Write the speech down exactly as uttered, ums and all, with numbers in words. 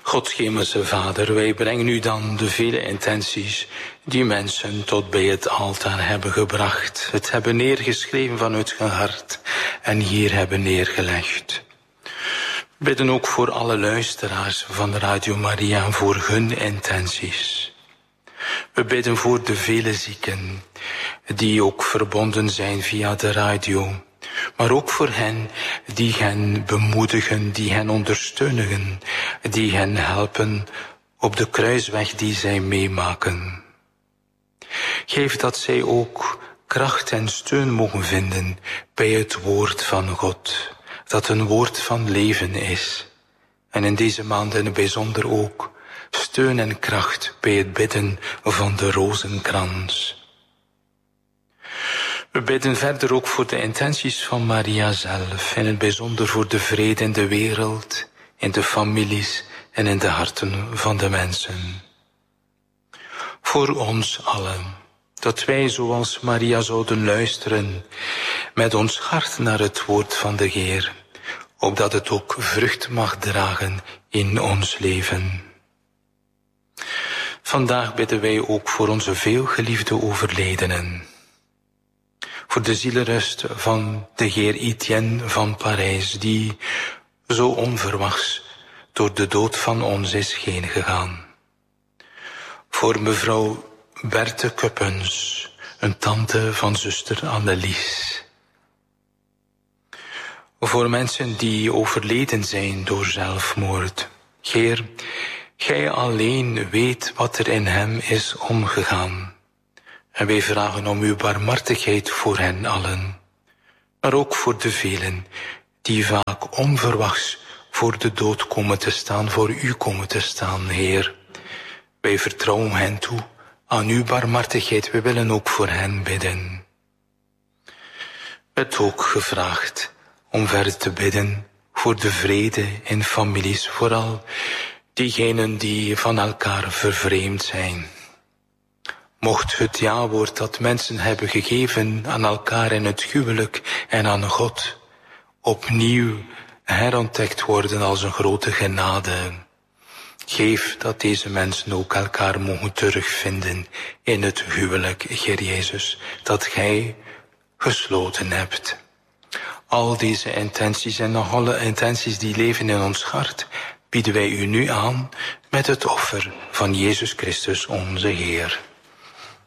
God, Hemelse Vader, wij brengen u dan de vele intenties die mensen tot bij het altaar hebben gebracht. Het hebben neergeschreven vanuit hun hart en hier hebben neergelegd. We bidden ook voor alle luisteraars van Radio Maria en voor hun intenties. We bidden voor de vele zieken die ook verbonden zijn via de radio. Maar ook voor hen die hen bemoedigen, die hen ondersteunen, die hen helpen op de kruisweg die zij meemaken. Geef dat zij ook kracht en steun mogen vinden bij het woord van God, dat een woord van leven is. En in deze maand in het bijzonder ook steun en kracht bij het bidden van de rozenkrans. We bidden verder ook voor de intenties van Maria zelf, in het bijzonder voor de vrede in de wereld, in de families en in de harten van de mensen. Voor ons allen, dat wij zoals Maria zouden luisteren met ons hart naar het woord van de Heer, opdat het ook vrucht mag dragen in ons leven. Vandaag bidden wij ook voor onze veelgeliefde overledenen. Voor de zielerust van de heer Etienne van Parijs, die zo onverwachts door de dood van ons is heen gegaan. Voor mevrouw Berthe Kuppens, een tante van zuster Annelies. Voor mensen die overleden zijn door zelfmoord. Heer, Gij alleen weet wat er in hem is omgegaan. En wij vragen om uw barmhartigheid voor hen allen. Maar ook voor de velen die vaak onverwachts voor de dood komen te staan, voor u komen te staan, Heer. Wij vertrouwen hen toe aan uw barmhartigheid. We willen ook voor hen bidden. Het ook gevraagd om verder te bidden voor de vrede in families, vooral diegenen die van elkaar vervreemd zijn. Mocht het ja-woord dat mensen hebben gegeven aan elkaar in het huwelijk en aan God opnieuw herontdekt worden als een grote genade. Geef dat deze mensen ook elkaar mogen terugvinden in het huwelijk, Heer Jezus, dat Gij gesloten hebt. Al deze intenties en nog alle intenties die leven in ons hart, bieden wij u nu aan met het offer van Jezus Christus onze Heer.